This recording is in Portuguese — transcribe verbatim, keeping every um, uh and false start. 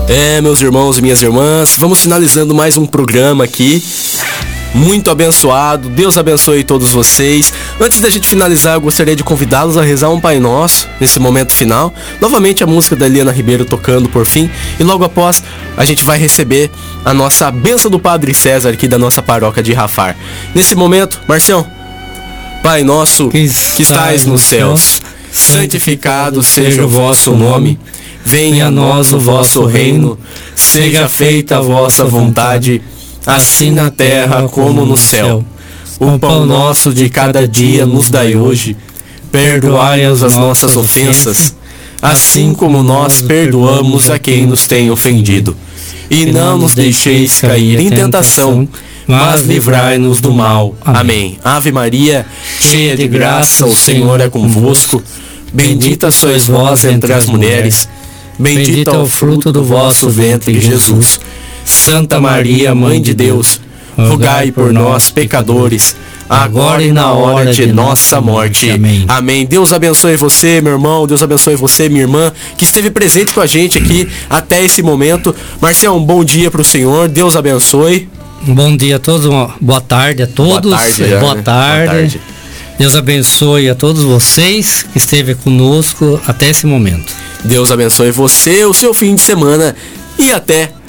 É, meus irmãos e minhas irmãs, vamos finalizando mais um programa aqui, muito abençoado. Deus abençoe todos vocês. Antes da gente finalizar, eu gostaria de convidá-los a rezar um Pai Nosso nesse momento final. Novamente a música da Eliana Ribeiro tocando por fim, e logo após a gente vai receber a nossa bênção do Padre César aqui da nossa paróquia de Rafar. Nesse momento, Marcião, Pai Nosso que estais nos céus, santificado seja o vosso nome. Venha a nós o vosso reino, seja feita a vossa vontade, assim na terra como no céu. O pão nosso de cada dia nos dai hoje. Perdoai as nossas ofensas, assim como nós perdoamos a quem nos tem ofendido. E não nos deixeis cair em tentação, mas livrai-nos do mal. Amém. Ave Maria, cheia de graça, o Senhor é convosco. Bendita sois vós entre as mulheres. Bendito é o fruto do vosso ventre, Jesus. Santa Maria, Mãe de Deus, rogai por nós, pecadores, agora e na hora de nossa morte. Amém. Amém. Deus abençoe você, meu irmão. Deus abençoe você, minha irmã, que esteve presente com a gente aqui até esse momento. Marcião, um bom dia para o senhor. Deus abençoe. Um bom dia a todos. Uma boa tarde a todos. Boa tarde. Já, boa, né? tarde. boa tarde. Deus abençoe a todos vocês que esteve conosco até esse momento. Deus abençoe você, o seu fim de semana, e até